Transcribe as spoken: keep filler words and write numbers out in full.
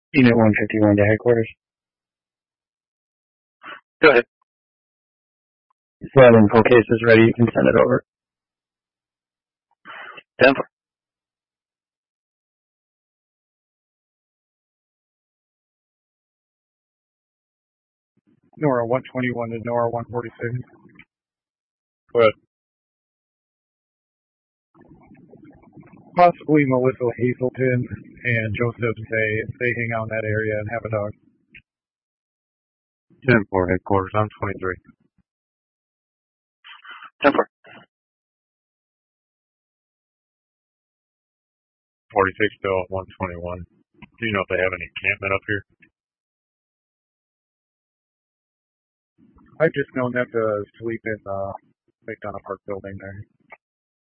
Unit one fifty-one to headquarters. Go ahead. If that info case is ready, you can send it over. Denver. Nora one twenty-one to Nora one forty-six. Go ahead. Possibly Melissa Hazelton and Joseph Zay. They hang out in that area and have a dog. ten four headquarters. I'm twenty-three. ten four. forty-six to one twenty-one. Do you know if they have any encampment up here? I've just known them to sleep in the McDonough Park building there.